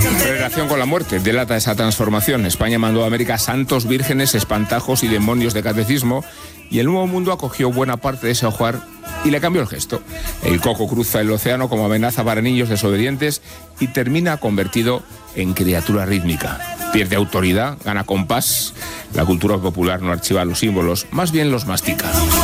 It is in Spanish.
Relación con la muerte delata esa transformación. España mandó a América santos, vírgenes, espantajos y demonios de catecismo, y el Nuevo Mundo acogió buena parte de ese ajuar y le cambió el gesto. El coco cruza el océano como amenaza para niños desobedientes y termina convertido en criatura rítmica. Pierde autoridad, gana compás. La cultura popular no archiva los símbolos, más bien los mastica.